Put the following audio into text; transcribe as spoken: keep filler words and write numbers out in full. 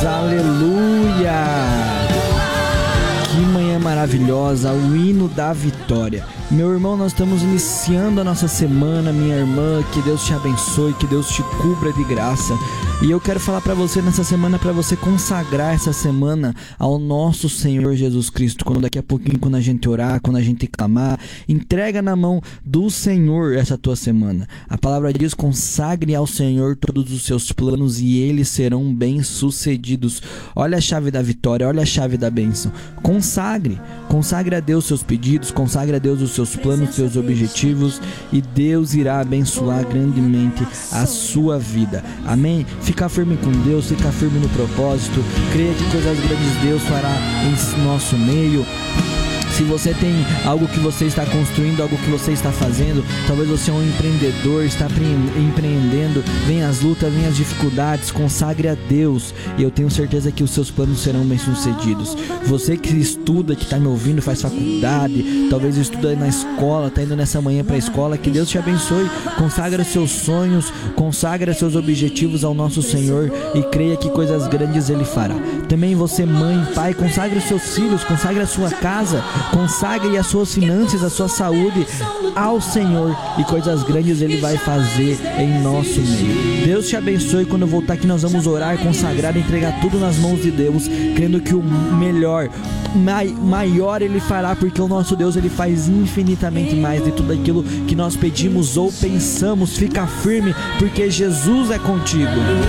aleluia! Que manhã maravilhosa, o hino da vitória. Meu irmão, nós estamos iniciando a nossa semana, minha irmã, que Deus te abençoe, que Deus te cubra de graça. E eu quero falar para você nessa semana, para você consagrar essa semana ao nosso Senhor Jesus Cristo. Quando daqui a pouquinho, quando a gente orar, quando a gente clamar, entrega na mão do Senhor essa tua semana. A palavra diz: consagre ao Senhor todos os seus planos e eles serão bem-sucedidos. Olha a chave da vitória, olha a chave da bênção. Consagre, consagre a Deus seus pedidos, consagre a Deus os seus planos, os seus objetivos, e Deus irá abençoar grandemente a sua vida. Amém? Fica firme com Deus, fica firme no propósito, creia que coisas grandes Deus fará em nosso meio. Se você tem algo que você está construindo, algo que você está fazendo, talvez você é um empreendedor, está empreendendo, vem as lutas, vem as dificuldades, consagre a Deus e eu tenho certeza que os seus planos serão bem-sucedidos. Você que estuda, que está me ouvindo, faz faculdade, talvez estuda na escola, está indo nessa manhã para a escola, que Deus te abençoe, consagra seus sonhos, consagra seus objetivos ao nosso Senhor e creia que coisas grandes Ele fará. Também você, mãe, pai, consagre os seus filhos, consagre a sua casa, consagre as suas finanças, a sua saúde ao Senhor e coisas grandes Ele vai fazer em nosso meio. Deus te abençoe. Quando eu voltar aqui nós vamos orar, consagrar, entregar tudo nas mãos de Deus, crendo que o melhor, mai, maior Ele fará, porque o nosso Deus Ele faz infinitamente mais de tudo aquilo que nós pedimos ou pensamos. Fica firme, porque Jesus é contigo.